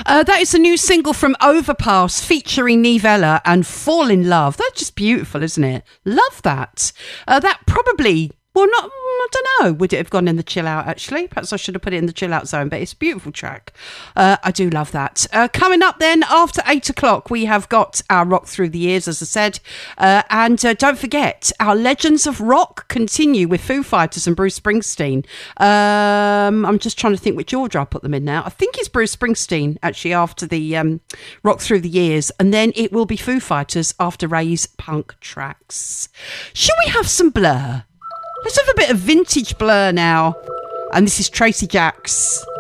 That is a new single from Overpass featuring Nivella and Fall in Love. That's just beautiful, isn't it? Love that. That probably, well, not, I don't know, would it have gone in the chill out actually? Perhaps I should have put it in the chill out zone, but it's a beautiful track. I do love that. Coming up then, after 8 o'clock, we have got our Rock Through the Years, as I said. And don't forget, our Legends of Rock continue with Foo Fighters and Bruce Springsteen. I'm just trying to think which order I'll put them in now. I think it's Bruce Springsteen, actually, after the Rock Through the Years. And then it will be Foo Fighters after Ray's Punk Tracks. Should we have some Blur? Let's have a bit of vintage Blur now. And this is Tracy Jacks.